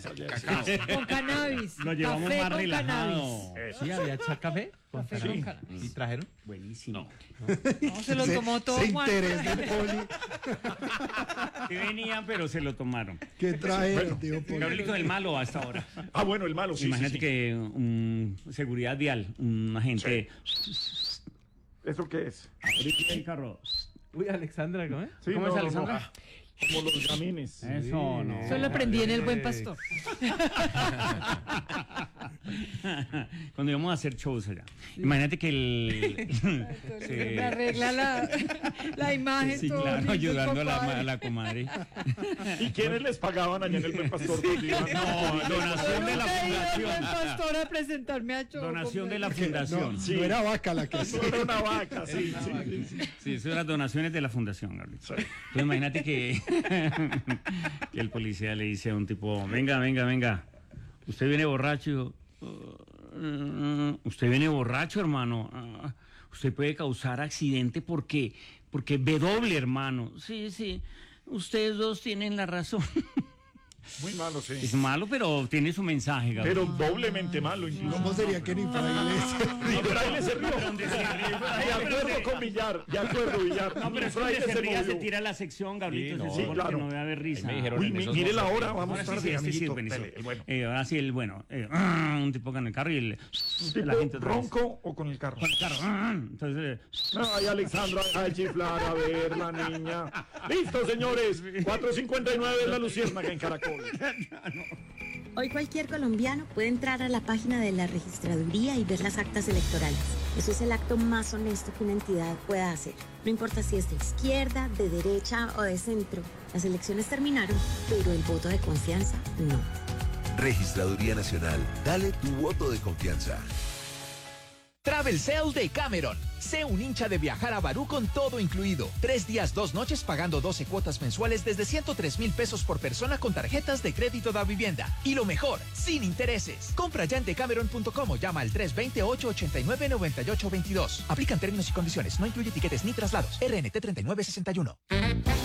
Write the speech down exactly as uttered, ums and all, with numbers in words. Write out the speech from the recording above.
cannabis allá. Con cannabis. Lo llevamos Café más con relajado. cannabis. Sí, había echar café. Con Café cannabis. con cannabis. ¿Y trajeron? Buenísimo. No, se lo Se- tomó todo se Juan. interés del Poli. Sí venían, pero se lo tomaron. ¿Qué trae, Bueno, tío Poli? Gabrielito del malo hasta ahora. Ah, bueno, el malo, sí. Imagínate sí, sí. que un seguridad vial, un agente. ¿Eso qué es? Ahorita el carro. Uy, Alexandra, ¿cómo es? Sí, ¿Cómo no, es, no, Alexandra? no. Como los gamines. Eso no. Eso lo aprendí en El Buen Pastor. Cuando íbamos a hacer shows allá. Imagínate que el. Me arregla la, la imagen. Sí, todo claro, lindo, ayudando a la, compadre. a la comadre. ¿Y quiénes les pagaban allá en el Buen Pastor? No, donación de la Nunca he ido al Buen fundación. Pastor a presentarme a show. Donación de la hombre. fundación. No, Sí. no era vaca la que hacía. Era una vaca, sí, sí, sí. Sí, eso eran las donaciones de la fundación, Gabriel. Sí. Entonces imagínate que, que el policía le dice a un tipo, venga, venga, venga, usted viene borracho. Uh, usted viene borracho, hermano. Uh, usted puede causar accidente porque, porque ve doble, hermano. Sí, sí, ustedes dos tienen la razón. Muy malo, sí. Es malo, pero tiene su mensaje, Gabriel. Pero doblemente malo, incluso. ¿Cómo sería que ni fraile Ni Fraile se rió. ¿Dónde se ríe? De acuerdo con Villar, de acuerdo, Villar. No, pero Ni es que donde Fraile se ría se movió. tira la sección, Gabrielito. Sí, no, se sí, supone claro. que no debe haber risa. Me dijeron Uy, en mi- esos mire dos- la hora, vamos Ahora sí, tarde, sí, este sí es amiguito. buenísimo. Dele, el bueno. Eh, ahora sí, el bueno. Eh, un tipo con el carro y el, ¿Tipo la gente otra vez. ronco o con el carro? Con el carro. Entonces, eh, Ay, Alexandra, ay, chiflar, a ver, la niña. Listo, señores. cuatro cincuenta y nueve es la Luciérnaga en Caracol. Hoy cualquier colombiano puede entrar a la página de la registraduría y ver las actas electorales. Eso es el acto más honesto que una entidad pueda hacer. No importa si es de izquierda, de derecha o de centro. Las elecciones terminaron, pero el voto de confianza no. Registraduría Nacional. Dale tu voto de confianza. Travel Sale de Cameron. Sé un hincha de viajar a Barú con todo incluido. Tres días, dos noches pagando doce cuotas mensuales desde ciento tres mil pesos por persona con tarjetas de crédito da vivienda. Y lo mejor, sin intereses. Compra ya en decameron punto com o llama al tres dos cero, ocho ocho nueve, nueve ocho dos dos. Aplican términos y condiciones. No incluye tiquetes ni traslados. R N T treinta y nueve sesenta y uno.